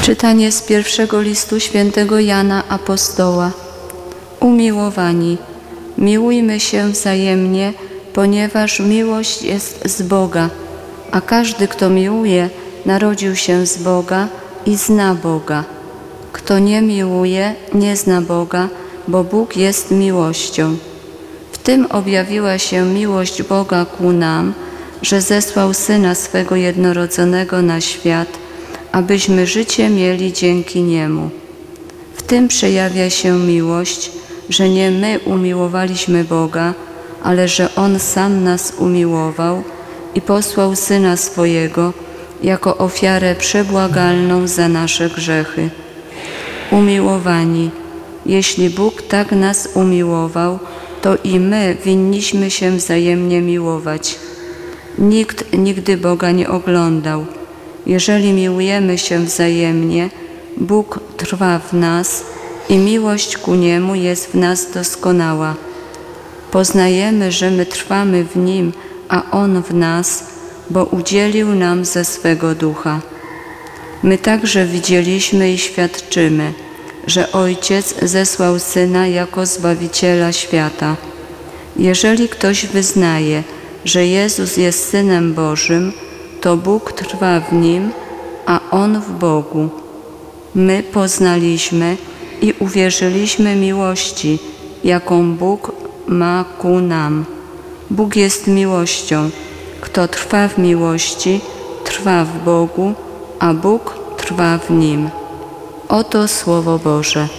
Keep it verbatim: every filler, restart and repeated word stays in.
Czytanie z pierwszego listu świętego Jana Apostoła. Umiłowani, miłujmy się wzajemnie, ponieważ miłość jest z Boga, a każdy, kto miłuje, narodził się z Boga i zna Boga. Kto nie miłuje, nie zna Boga, bo Bóg jest miłością. W tym objawiła się miłość Boga ku nam, że zesłał Syna swego jednorodzonego na świat, abyśmy życie mieli dzięki Niemu. W tym przejawia się miłość, że nie my umiłowaliśmy Boga, ale że On sam nas umiłował i posłał Syna swojego jako ofiarę przebłagalną za nasze grzechy. Umiłowani, jeśli Bóg tak nas umiłował, to i my winniśmy się wzajemnie miłować. Nikt nigdy Boga nie oglądał. Jeżeli miłujemy się wzajemnie, Bóg trwa w nas i miłość ku Niemu jest w nas doskonała. Poznajemy, że my trwamy w Nim, a On w nas, bo udzielił nam ze swego Ducha. My także widzieliśmy i świadczymy, że Ojciec zesłał Syna jako Zbawiciela świata. Jeżeli ktoś wyznaje, że Jezus jest Synem Bożym, to Bóg trwa w Nim, a On w Bogu. My poznaliśmy i uwierzyliśmy miłości, jaką Bóg ma ku nam. Bóg jest miłością. Kto trwa w miłości, trwa w Bogu, a Bóg trwa w Nim. Oto Słowo Boże.